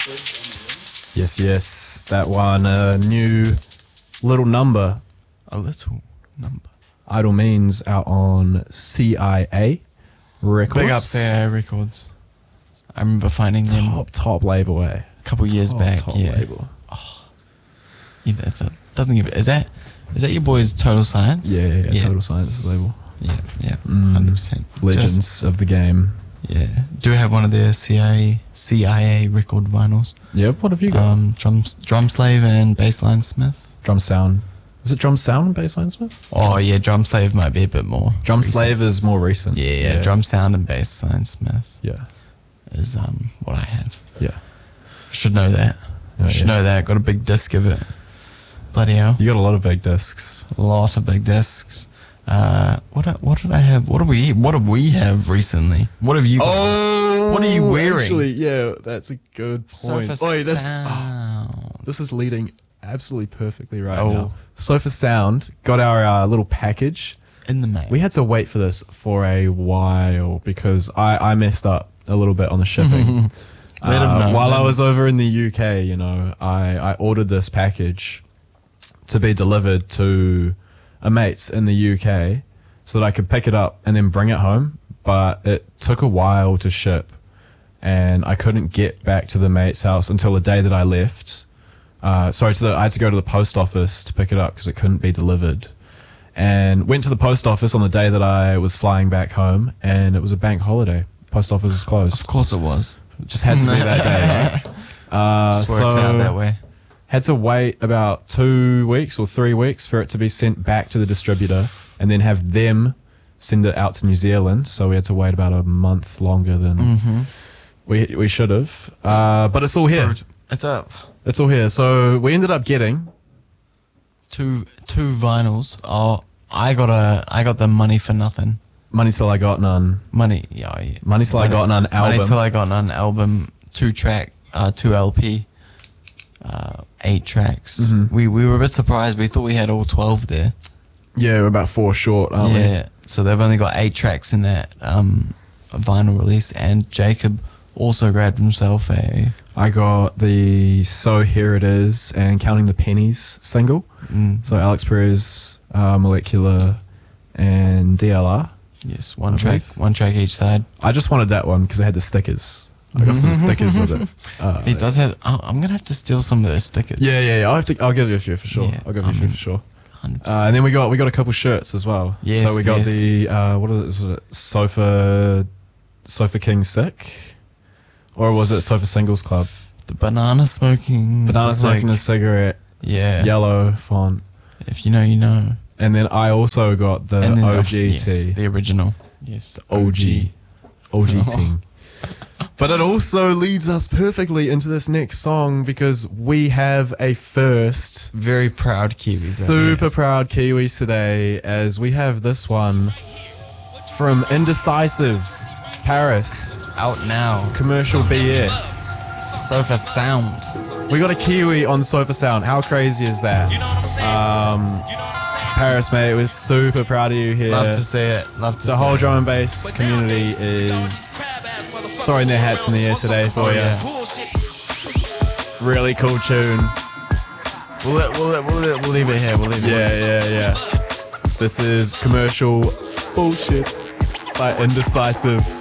Yes, yes. That one, a new little number. A little number. Idle Means out on CIA Records. Big up CIA Records. I remember finding them Top label, eh? a couple years back. Top Yeah. label. Yeah, doesn't give it. Is that your boy's Total Science? Yeah, Total Science label. Yeah, 100%. Legends of the game. Yeah. Do have one of their CIA record vinyls. Yep, what have you got? Drum Slave and Bassline Smith. Drum Sound. Is it Drum Sound and Bassline Smith? Oh yeah, Drum Slave might be a bit more. Drum recent. Slave is more recent. Yeah. Drum Sound and Bassline Smith Yeah. is what I have. Yeah. Should know that. Oh, Should yeah. know that. Got a big disc of it. Bloody hell. You got a lot of big discs. A lot of big discs. What did I have? What do we have recently? What have you got? Oh, What are you wearing? Actually, yeah, that's a good point. Sofa Sound. This is leading absolutely perfectly right Oh. now. Sofa Sound got our little package. In the mail. We had to wait for this for a while because I messed up a little bit on the shipping. Let 'em know. While I was over in the UK, I ordered this package to be delivered to a mate's in the UK so that I could pick it up and then bring it home. But it took a while to ship and I couldn't get back to the mate's house until the day that I left. I had to go to the post office to pick it up because it couldn't be delivered. And went to the post office on the day that I was flying back home, and it was a bank holiday. Post office was closed. Of course it was. It just had to be that day, right? Just works out that way. Had to wait about 2 weeks or 3 weeks for it to be sent back to the distributor, and then have them send it out to New Zealand. So we had to wait about a month longer than we should have. But it's all here. It's up. It's all here. So we ended up getting Two vinyls. Oh, I got the Money for Nothing. Money Till I Got None. Money, yeah. Money Till I Got None album. Money Till I Got None album. 2-track, 2 LP, 8 tracks. We were a bit surprised. We thought we had all 12 there. Yeah, we're about 4 short, aren't we? Yeah. So they've only got 8 tracks in that vinyl release. And Jacob also grabbed himself a. I got the So Here It Is and Counting the Pennies single. So Alex Perez, Molecular, and DLR. Yes, one track each side. I just wanted that one because it had the stickers. I got some stickers with it. He does have. I'm gonna have to steal some of those stickers. Yeah. I'll give you a few for sure. Yeah, I'll give you a few for sure. 100%. And then we got a couple shirts as well. Yes, so we got yes. the was it Sofa King Sick, or was it Sofa Singles Club? The banana smoking. Smoking a cigarette. Yeah. Yellow font. If you know, you know. And then I also got the And then OGT. yes, the original. Yes. OG ting. But it also leads us perfectly into this next song because we have a first. Very proud Kiwis. Super proud Kiwis today, as we have this one from Indecisive, Paris, Out now. Commercial BS. Sofa Sound. We got a Kiwi on Sofa Sound. How crazy is that? Paris, mate, we're super proud of you here. Love to see it. Love to see The whole it. drum and bass community is throwing their hats in the air today for you. Yeah. Really cool tune. We'll leave it here. We'll leave it here. Yeah. This is Commercial Bullshit by Indecisive.